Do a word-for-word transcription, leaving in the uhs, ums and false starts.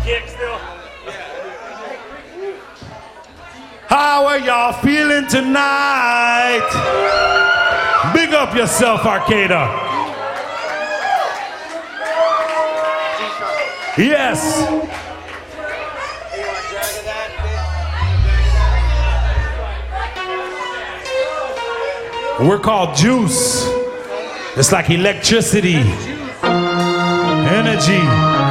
kick still. How are y'all feeling tonight? Big up yourself, Arcada. Yes. We're called Juice. It's like electricity, energy.